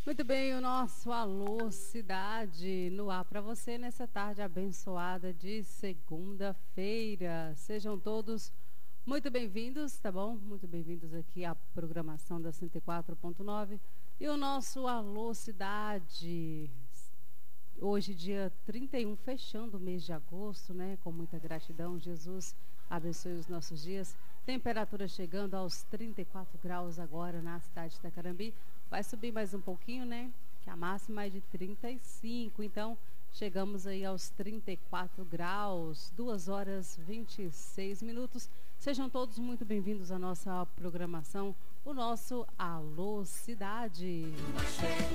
Muito bem, o nosso Alô Cidade no ar para você nessa tarde abençoada de segunda-feira. Sejam todos muito bem-vindos, tá bom? Muito bem-vindos aqui à programação da 104.9 e o nosso Alô Cidade. Hoje, dia 31, fechando o mês de agosto, né? Com muita gratidão, Jesus abençoe os nossos dias. Temperatura chegando aos 34 graus agora na cidade de Itacarambi. Vai subir mais um pouquinho, né? Que a máxima é de 35. Então, chegamos aí aos 34 graus, 2 horas 26 minutos. Sejam todos muito bem-vindos à nossa programação, o nosso Alô Cidade.